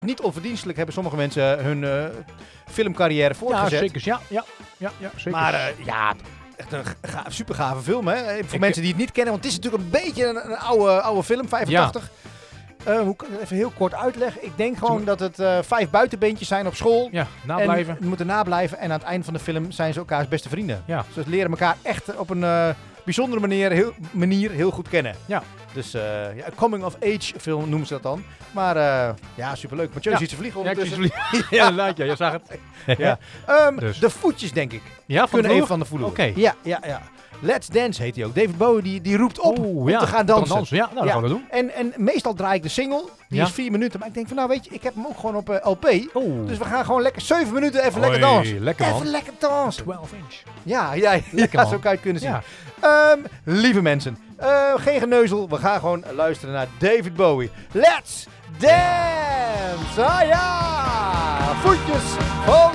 niet onverdienstelijk hebben sommige mensen hun filmcarrière voortgezet. Ja, zeker. Ja, zeker. Maar echt een super gave film. Hè? Voor mensen die het niet kennen. Want het is natuurlijk een beetje een oude film, 85. Hoe kan ik het even heel kort uitleggen? Ik denk gewoon dat het 5 buitenbeentjes zijn op school. Ja, nablijven. En moeten nablijven. En aan het eind van de film zijn ze elkaars beste vrienden. Ja. Dus ze leren elkaar echt op een bijzondere manier heel goed kennen. Ja. Dus een coming-of-age film noemen ze dat dan. Maar superleuk. Mathieu ziet ze vliegen ondertussen. Ja, inderdaad. Ja, je zag het. Ja. Dus. De voetjes, denk ik. Ja, kunnen even van de vloer. Oké. Ja. Let's Dance heet hij ook. David Bowie die roept op om te gaan dansen. Ja, nou, dat gaan we doen. En meestal draai ik de single. Die is 4 minuten. Maar ik denk van nou weet je, ik heb hem ook gewoon op LP. Dus we gaan gewoon lekker 7 minuten even lekker dansen. Lekker man. Even lekker dansen. 12 inch. Ja, lekker, zo kan je het kunnen zien. Ja. Lieve mensen, geen geneuzel. We gaan gewoon luisteren naar David Bowie. Let's Dance! Ah ja! Voetjes van